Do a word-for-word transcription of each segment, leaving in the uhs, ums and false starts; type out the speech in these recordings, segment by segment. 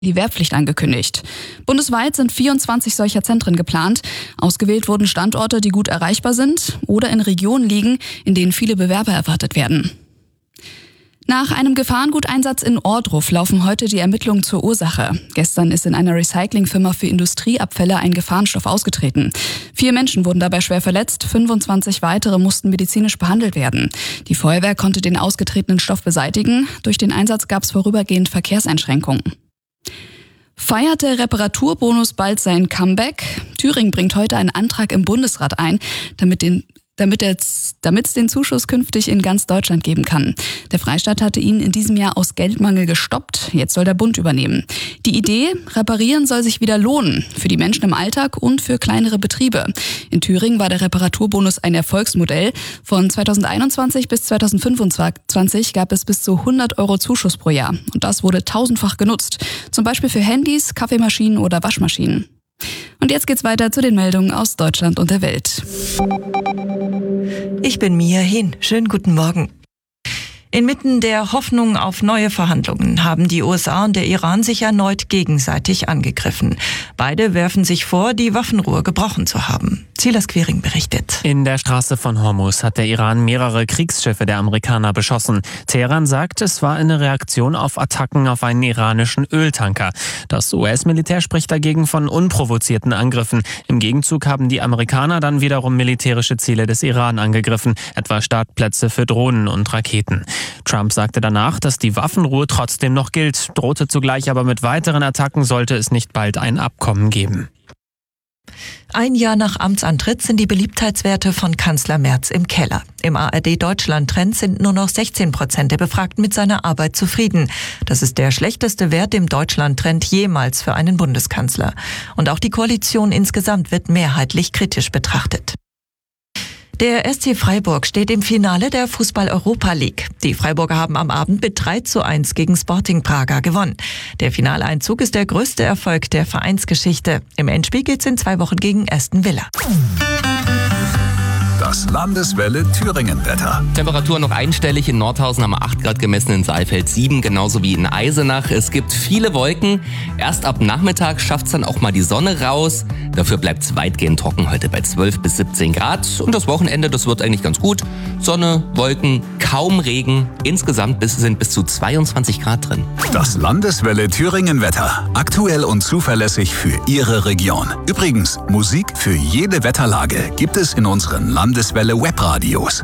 die Wehrpflicht angekündigt. Bundesweit sind vierundzwanzig solcher Zentren geplant. Ausgewählt wurden Standorte, die gut erreichbar sind oder in Regionen liegen, in denen viele Bewerber erwartet werden. Nach einem Gefahrenguteinsatz in Ohrdruf laufen heute die Ermittlungen zur Ursache. Gestern ist in einer Recyclingfirma für Industrieabfälle ein Gefahrenstoff ausgetreten. Vier Menschen wurden dabei schwer verletzt, fünfundzwanzig weitere mussten medizinisch behandelt werden. Die Feuerwehr konnte den ausgetretenen Stoff beseitigen. Durch den Einsatz gab es vorübergehend Verkehrseinschränkungen. Feiert der Reparaturbonus bald sein Comeback? Thüringen bringt heute einen Antrag im Bundesrat ein, damit den damit es damit es den Zuschuss künftig in ganz Deutschland geben kann. Der Freistaat hatte ihn in diesem Jahr aus Geldmangel gestoppt. Jetzt soll der Bund übernehmen. Die Idee, reparieren soll sich wieder lohnen. Für die Menschen im Alltag und für kleinere Betriebe. In Thüringen war der Reparaturbonus ein Erfolgsmodell. Von zweitausendeinundzwanzig bis zweitausendfünfundzwanzig gab es bis zu hundert Euro Zuschuss pro Jahr. Und das wurde tausendfach genutzt. Zum Beispiel für Handys, Kaffeemaschinen oder Waschmaschinen. Und jetzt geht's weiter zu den Meldungen aus Deutschland und der Welt. Ich bin Mia Hin. Schönen guten Morgen. Inmitten der Hoffnung auf neue Verhandlungen haben die U S A und der Iran sich erneut gegenseitig angegriffen. Beide werfen sich vor, die Waffenruhe gebrochen zu haben. Silas Quiring berichtet. In der Straße von Hormuz hat der Iran mehrere Kriegsschiffe der Amerikaner beschossen. Teheran sagt, es war eine Reaktion auf Attacken auf einen iranischen Öltanker. Das U S-Militär spricht dagegen von unprovozierten Angriffen. Im Gegenzug haben die Amerikaner dann wiederum militärische Ziele des Iran angegriffen, etwa Startplätze für Drohnen und Raketen. Trump sagte danach, dass die Waffenruhe trotzdem noch gilt, drohte zugleich aber mit weiteren Attacken, sollte es nicht bald ein Abkommen geben. Ein Jahr nach Amtsantritt sind die Beliebtheitswerte von Kanzler Merz im Keller. Im A R D-Deutschland-Trend sind nur noch sechzehn Prozent der Befragten mit seiner Arbeit zufrieden. Das ist der schlechteste Wert im Deutschland-Trend jemals für einen Bundeskanzler. Und auch die Koalition insgesamt wird mehrheitlich kritisch betrachtet. Der S C Freiburg steht im Finale der Fußball-Europa League. Die Freiburger haben am Abend mit drei zu eins gegen Sporting Braga gewonnen. Der Finaleinzug ist der größte Erfolg der Vereinsgeschichte. Im Endspiel geht's in zwei Wochen gegen Aston Villa. Das Landeswelle Thüringen-Wetter. Temperatur noch einstellig. In Nordhausen haben wir acht Grad gemessen, in Saalfeld sieben, genauso wie in Eisenach. Es gibt viele Wolken. Erst ab Nachmittag schafft's dann auch mal die Sonne raus. Dafür bleibt's weitgehend trocken heute bei zwölf bis siebzehn Grad. Und das Wochenende, das wird eigentlich ganz gut. Sonne, Wolken, kaum Regen. Insgesamt bis, sind bis zu zweiundzwanzig Grad drin. Das Landeswelle Thüringen-Wetter. Aktuell und zuverlässig für Ihre Region. Übrigens, Musik für jede Wetterlage gibt es in unseren Landeswelle Webradios.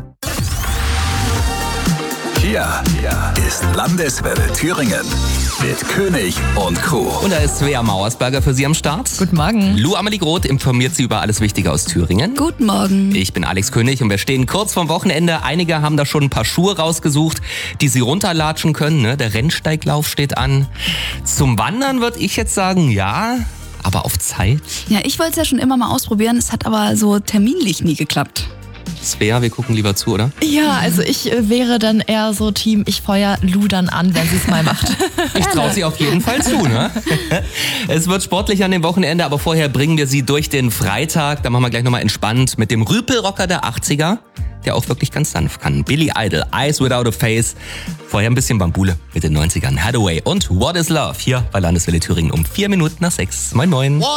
Hier, hier ist Landeswelle Thüringen mit König und Co. Und da ist Svea Mauersberger für Sie am Start. Guten Morgen. Lou Amelie Groth informiert Sie über alles Wichtige aus Thüringen. Guten Morgen. Ich bin Alex König und wir stehen kurz vorm Wochenende. Einige haben da schon ein paar Schuhe rausgesucht, die Sie runterlatschen können. Ne? Der Rennsteiglauf steht an. Zum Wandern würde ich jetzt sagen, ja, aber auf Zeit. Ja, ich wollte es ja schon immer mal ausprobieren. Es hat aber so terminlich nie geklappt. Svea, wir gucken lieber zu, oder? Ja, also ich äh, wäre dann eher so Team, ich feuer Lou dann an, wenn sie es mal macht. Ich traue sie auf jeden Fall zu, ne? Es wird sportlich an dem Wochenende, aber vorher bringen wir sie durch den Freitag. Da machen wir gleich nochmal entspannt mit dem Rüpelrocker der achtziger, der auch wirklich ganz sanft kann. Billy Idol, Eyes Without a Face. Vorher ein bisschen Bambule mit den neunzigern. Hathaway und What is Love hier bei Landeswelle Thüringen um vier Minuten nach sechs. Moin, moin.